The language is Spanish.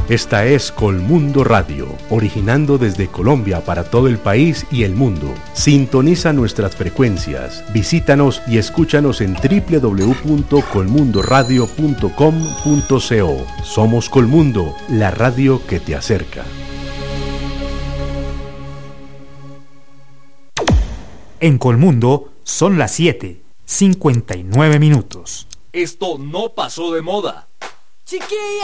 Esta es Colmundo Radio, originando desde Colombia para todo el país y el mundo. Sintoniza nuestras frecuencias, visítanos y escúchanos en www.colmundoradio.com.co. Somos Colmundo, la radio que te acerca. En Colmundo son las 7:59. Esto no pasó de moda. Chiquilla.